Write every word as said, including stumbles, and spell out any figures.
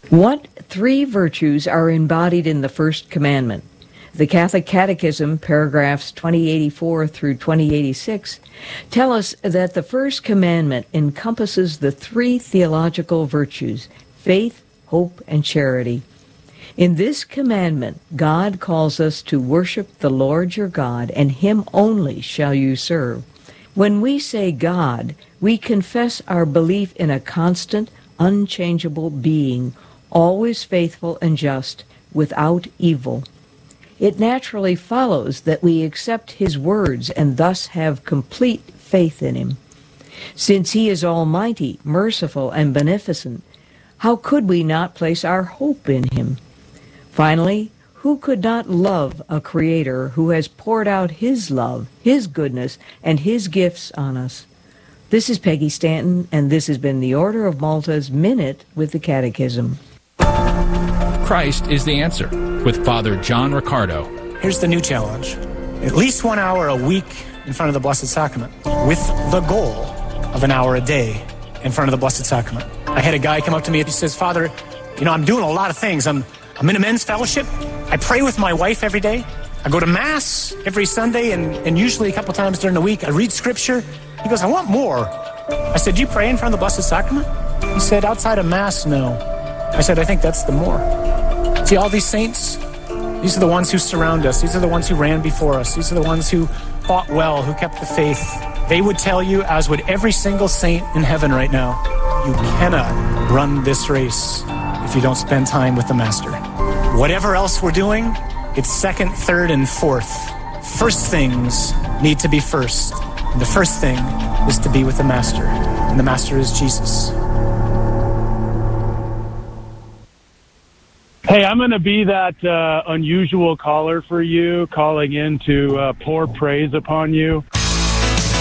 What three virtues are embodied in the first commandment? The Catholic Catechism, paragraphs twenty eighty-four through twenty eighty-six, tell us that the first commandment encompasses the three theological virtues, faith, hope, and charity. In this commandment, God calls us to worship the Lord your God, and him only shall you serve. When we say God, we confess our belief in a constant, unchangeable being, always faithful and just, without evil. It naturally follows that we accept his words and thus have complete faith in him. Since he is almighty, merciful, and beneficent, how could we not place our hope in him? Finally, who could not love a Creator who has poured out his love, his goodness, and his gifts on us? This is Peggy Stanton, and this has been the Order of Malta's Minute with the Catechism. Christ is the answer, with Father John Riccardo. Here's the new challenge. At least one hour a week in front of the Blessed Sacrament, with the goal of an hour a day in front of the Blessed Sacrament. I had a guy come up to me and he says, Father, you know, I'm doing a lot of things. I'm, I'm in a men's fellowship. I pray with my wife every day. I go to Mass every Sunday, and, and usually a couple times during the week. I read Scripture. He goes, I want more. I said, do you pray in front of the Blessed Sacrament? He said, outside of Mass, no. I said, I think that's the more. See, all these saints, these are the ones who surround us. These are the ones who ran before us. These are the ones who fought well, who kept the faith. They would tell you, as would every single saint in heaven right now, you cannot run this race if you don't spend time with the Master. Whatever else we're doing, it's second, third, and fourth. First things need to be first. And the first thing is to be with the Master. And the Master is Jesus. Hey, I'm going to be that uh, unusual caller for you, calling in to uh, pour praise upon you.